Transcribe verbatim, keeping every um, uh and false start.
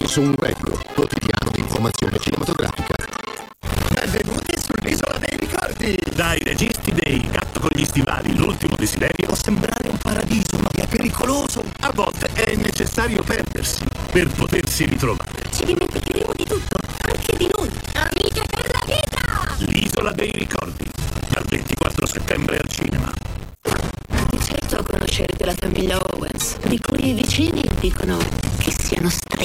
su un regolo quotidiano di informazione cinematografica. Benvenuti sull'isola dei ricordi! Dai registi dei Gatto con gli stivali, l'ultimo desiderio. Può sembrare un paradiso, ma è pericoloso. A volte è necessario perdersi per potersi ritrovare. Ci dimenticheremo di tutto, anche di noi. Amiche per la vita! L'isola dei ricordi, dal ventiquattro settembre al cinema. Di certo conoscerete la famiglia Owens, di cui i vicini dicono che siano streghe.